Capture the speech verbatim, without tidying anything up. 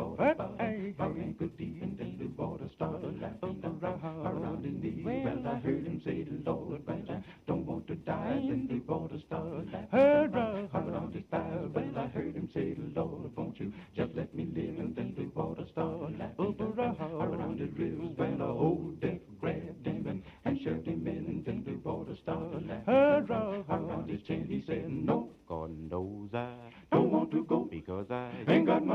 water start running good deep, and then the water started laughing around in the well, I heard him say, Lord, well, I don't want to die. Then the water started laughing around his thighs. Well, I heard him say, Lord, won't you just let me live? And then the water started laughing around his ribs. Well, the old death grabbed him and, and shoved him in, and then the water started laughing around his chin. He said,